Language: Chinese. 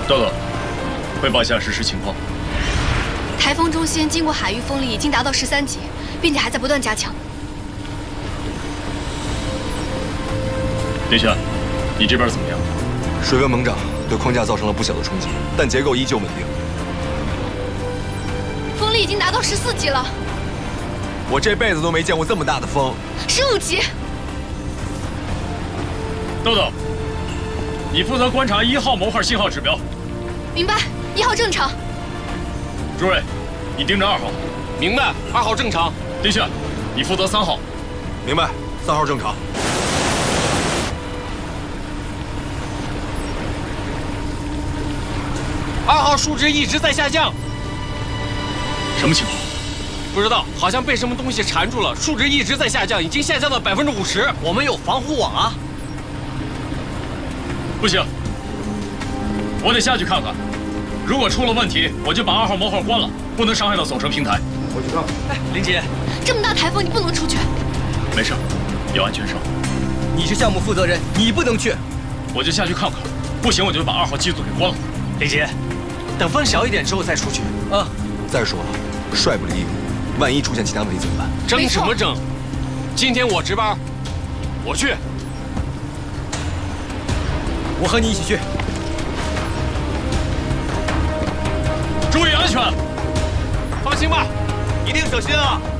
豆豆，汇报一下实时情况。 台风中心经过海域风力已经达到13级，并且还在不断加强。 丁轩，你这边怎么样？ 水温猛涨，对框架造成了不小的冲击，但结构依旧稳定。 风力已经达到14级了。 我这辈子都没见过这么大的风。 15级。 豆豆，你负责观察1号谋号信号指标。 明白，1号正常。 朱瑞，你盯着2号。 明白，2号正常。 丁炫，你负责3号。 明白，3号正常。 2号数值一直在下降。 什么情况？ 不知道，好像被什么东西缠住了，数值一直在下降，已经下降到50%。 我们有防护网啊。 不行，我得下去看看。如果出了问题，我就把2号谋号关了，不能伤害到总成平台。 我去看看。哎，林姐， 这么大台风你不能出去。 没事，有安全绳。 你是项目负责人，你不能去。 我就下去看看，不行我就把2号机组给关了。 林姐，等风小一点之后再出去。啊。 再说了，帅不离义，万一出现其他问题怎么办？ 争什么争？今天我值班，我去。 我和你一起去。 注意安全。 放心吧， 一定小心啊。